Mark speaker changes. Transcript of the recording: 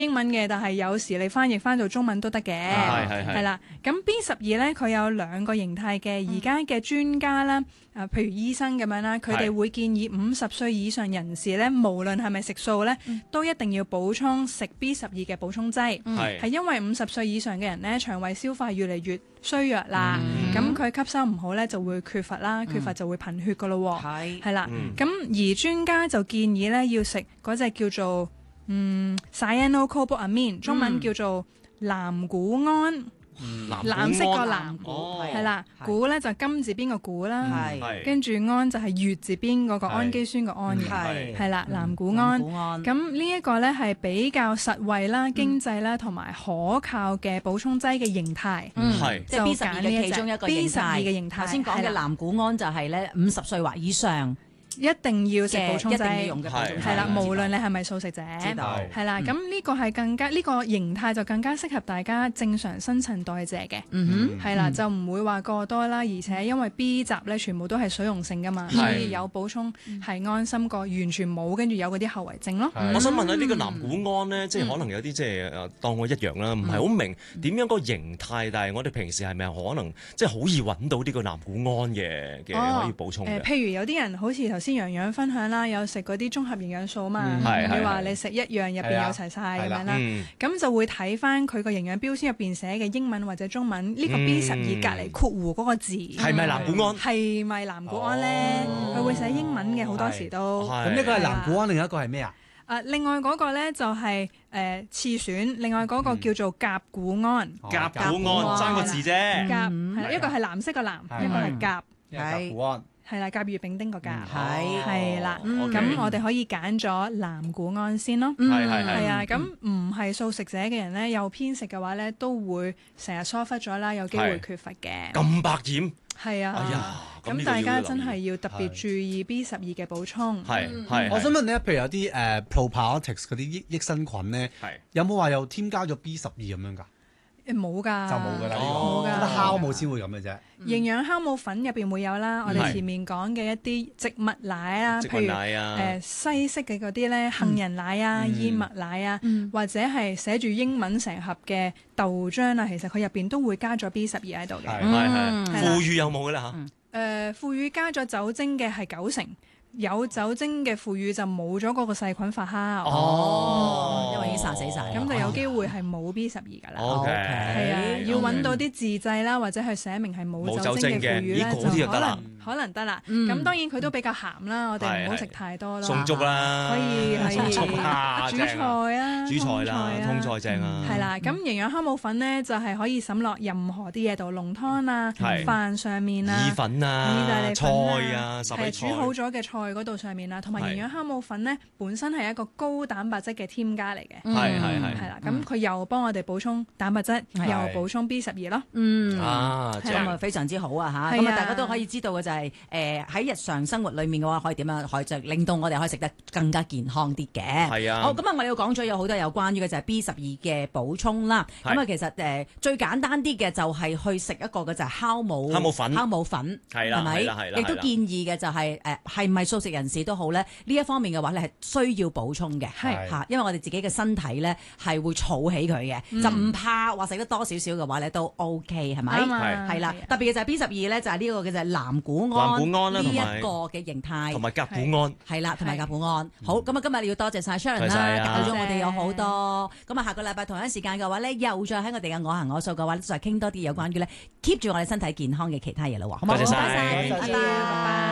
Speaker 1: 英文嘅，但係有時你翻譯翻做中文都得嘅，係啦。咁 B12咧，佢有2個形態嘅。而家嘅專家啦，譬如醫生咁樣啦，佢哋會建議50歲以上人士咧，無論係咪食素咧，都一定要補充食 B12嘅補充劑。係因為50歲以上嘅人咧，腸胃消化越嚟越衰弱啦，咁佢吸收唔好咧，就會缺乏啦，缺乏就會貧血噶咯。係啦，咁而專家就建議咧，要食嗰隻叫做cyanocobalamin， 中文叫做藍古胺，藍色個藍，係啦，古咧就金字邊個古啦，跟住胺就係月字邊嗰個氨基酸個胺嘅，係啦，藍古胺。咁呢一個咧係比較實惠啦、經濟啦同埋可靠嘅補充劑嘅形態，
Speaker 2: 即係 B12嘅其中一個形態。
Speaker 1: B12嘅形態，
Speaker 2: 頭先講嘅藍古胺就係咧50歲或以上。
Speaker 1: 一定要食補充劑，
Speaker 2: 一定要用嘅補充劑，
Speaker 1: 係啦，無論你係咪素食者，係啦，咁呢個係更加呢個形態就更加適合大家正常新陳代謝嘅，係啦，就唔會話過多啦，而且因為 B 集咧全部都係水溶性噶嘛，所以有補充係安心過完全冇，跟住有嗰啲後遺症咯。
Speaker 3: 我想問下呢個藍古胺咧，即係可能有啲即係當我一樣啦，唔係好明點樣個形態，但係我哋平時係咪可能即係好易揾到呢個藍古胺嘅可以補充嘅？
Speaker 1: 譬如有啲人好似先洋洋分享啦，有食嗰啲綜合營養素嘛，你話你食一樣入邊有齊晒咁樣啦，咁就會睇翻佢個營養標籤入邊寫嘅英文或者中文呢個 B12隔離括弧嗰個字
Speaker 3: 係咪藍古胺？
Speaker 1: 係咪藍古胺咧？佢會寫英文嘅好多時都。
Speaker 4: 咁呢個係藍古胺，另一個係咩啊？
Speaker 1: 另外嗰個咧就係次選，另外嗰個叫做甲古胺。
Speaker 3: 甲古胺爭個字啫。
Speaker 1: 甲係一個係藍色個藍，一個係甲。
Speaker 4: 甲古胺。
Speaker 1: 係啦，甲乙丙丁個甲，係啦，咁我哋可以揀咗藍古胺先咯。係啊，咁唔係素食者嘅人咧，又偏食嘅話咧，都會成日疏忽咗啦，有機會缺乏嘅。
Speaker 3: 咁百厭。
Speaker 1: 係啊，咁大家真係要特別注意 B12嘅補充。
Speaker 3: 係，
Speaker 4: 我想問你，譬如有啲probiotics 嗰啲益生菌咧，有冇話又添加咗 B12咁樣㗎？
Speaker 1: 冇㗎，
Speaker 4: 就冇㗎啦，冇㗎，酵母先會咁嘅啫。
Speaker 1: 營養酵母粉入邊會有啦，我哋前面講嘅一啲植物奶啦，譬如西式嘅嗰啲咧，杏仁奶啊、燕麥奶啊，或者係寫住英文成盒嘅豆漿啊，其實佢入邊都會加咗 B12喺度嘅。
Speaker 3: 腐乳有冇㗎啦嚇？
Speaker 1: 腐乳加咗酒精嘅係90%。有酒精嘅腐乳就冇咗嗰個細菌發酵，
Speaker 2: 因為已經殺死晒，
Speaker 1: 咁就有機會係冇 B12㗎啦。
Speaker 3: OK，
Speaker 1: 係啊，要揾到啲自製啦，或者係寫明係冇酒精嘅腐乳咧，就可能得啦。咁當然佢都比較鹹啦，我哋唔好食太多啦。
Speaker 3: 餸粥啦，
Speaker 1: 可以
Speaker 3: 煮菜啊，
Speaker 1: 煮菜啦，
Speaker 3: 通菜正啊。
Speaker 1: 係啦，咁營養酵母粉咧就係可以滲落任何啲嘢度，濃湯啊、飯上面啊、
Speaker 3: 意粉啊、
Speaker 1: 意大利
Speaker 3: 菜啊，
Speaker 1: 係煮好咗嘅菜嗰度上面啦，同埋營養酵母粉咧本身係一個高蛋白質嘅添加嚟嘅，係啦，咁佢又幫我哋補充蛋白質，又補充 B12咯，
Speaker 2: 咁啊非常之好啊嚇，咁啊大家都可以知道嘅就係喺日常生活裡面嘅話，可以點樣可以就令到我哋可以食得更加健康啲嘅。
Speaker 3: 係啊，
Speaker 2: 好，咁啊我哋要講咗有好多有關於嘅就係 B12嘅補充啦。咁啊其實最簡單啲嘅就係去食一個嘅就係酵母粉，係啦，係咪？亦都建議嘅就係係咪素食人士都好咧？呢一方面嘅話咧係需要補充嘅，嚇，因為我哋自己嘅身體咧係會儲起佢嘅，就唔怕話食得多少少嘅話咧都 OK 係咪？係啦，特別嘅就係 B12咧就係呢個嘅就係藍古胺呢一個嘅形態，
Speaker 3: 同埋甲古胺
Speaker 2: 係啦，同埋甲古胺。好，咁啊今日要多謝晒 Sharon 啦，教咗我哋有好多。咁啊下個禮拜同一時間嘅話咧，又再喺我哋嘅我行我素嘅話，再傾多啲有關於咧 keep 住我哋身體健康嘅其他嘢啦喎。好唔好？
Speaker 3: 多謝晒，
Speaker 2: 拜拜。